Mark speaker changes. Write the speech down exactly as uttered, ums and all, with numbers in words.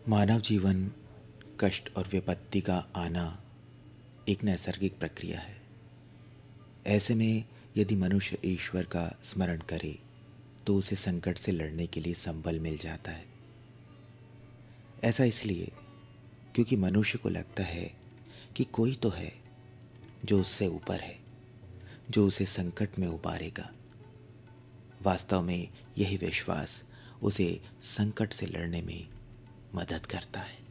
Speaker 1: मानव जीवन कष्ट और विपत्ति का आना एक नैसर्गिक प्रक्रिया है। ऐसे में यदि मनुष्य ईश्वर का स्मरण करे तो उसे संकट से लड़ने के लिए संबल मिल जाता है। ऐसा इसलिए क्योंकि मनुष्य को लगता है कि कोई तो है जो उससे ऊपर है, जो उसे संकट में उबारेगा। वास्तव में यही विश्वास उसे संकट से लड़ने में मदद करता है।